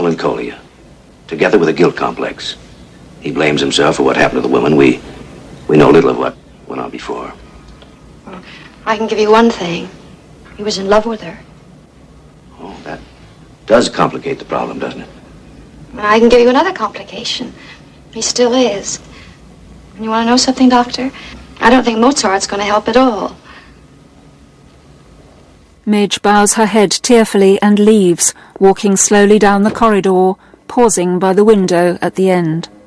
melancholia, together with a guilt complex. He blames himself for what happened to the woman. We know little of what went on before. Well, I can give you one thing. He was in love with her. Oh, that does complicate the problem, doesn't it? And I can give you another complication. He still is. And you want to know something, Doctor? I don't think Mozart's going to help at all. Midge bows her head tearfully and leaves, walking slowly down the corridor, pausing by the window at the end.